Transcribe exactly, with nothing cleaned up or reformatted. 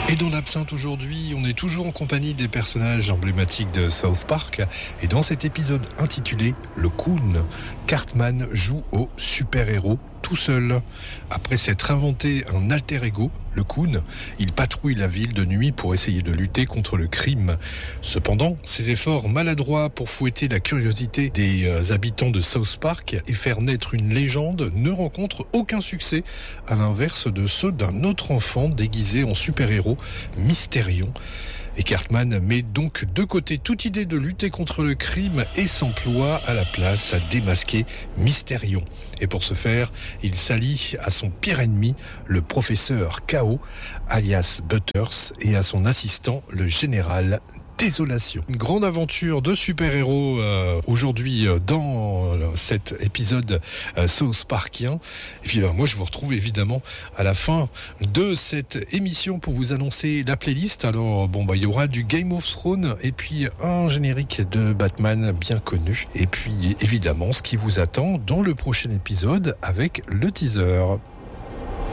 Et dans l'absinthe aujourd'hui, on est toujours en compagnie des personnages emblématiques de South Park. Et dans cet épisode intitulé Le Coon, Cartman joue au super-héros tout seul. Après s'être inventé un alter ego, le Coon, il patrouille la ville de nuit pour essayer de lutter contre le crime. Cependant, ses efforts maladroits pour fouetter la curiosité des euh, habitants de South Park et faire naître une légende ne rencontrent aucun succès, à l'inverse de ceux d'un autre enfant déguisé en super-héros, Mysterion. Et Cartman met donc de côté toute idée de lutter contre le crime et s'emploie à la place à démasquer Mysterion. Et pour ce faire, il s'allie à son pire ennemi, le professeur K O, alias Butters, et à son assistant, le général Désolation. Une grande aventure de super-héros euh, aujourd'hui euh, dans euh, cet épisode euh, South Parkien. Et puis ben, moi je vous retrouve évidemment à la fin de cette émission pour vous annoncer la playlist. Alors bon bah il y aura du Game of Thrones et puis un générique de Batman bien connu. Et puis évidemment ce qui vous attend dans le prochain épisode avec le teaser.